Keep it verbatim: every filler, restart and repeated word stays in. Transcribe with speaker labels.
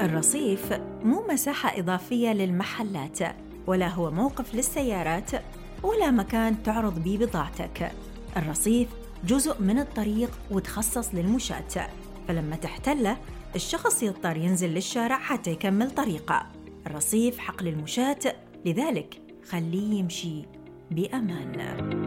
Speaker 1: الرصيف مو مساحة إضافية للمحلات، ولا هو موقف للسيارات، ولا مكان تعرض بيه بضاعتك. الرصيف جزء من الطريق وتخصص للمشاة، فلما تحتله الشخص يضطر ينزل للشارع حتى يكمل طريقه. الرصيف حق للمشاة، لذلك خليه يمشي بأمان.